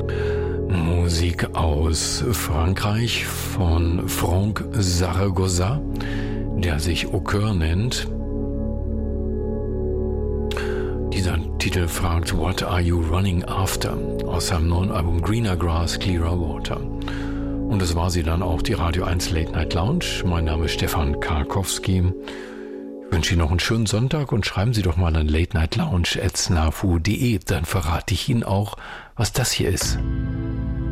Musik aus Frankreich von Franck Zaragoza, der sich Au Cœur nennt. Dieser Titel fragt What Are You Running After? Aus seinem neuen Album Greener Grass, Clearer Water. Und das war sie dann auch, die Radio 1 Late Night Lounge. Mein Name ist Stefan Karkowski. Ich wünsche Ihnen noch einen schönen Sonntag und schreiben Sie doch mal an latenightlounge@snafu.de. Dann verrate ich Ihnen auch, was das hier ist.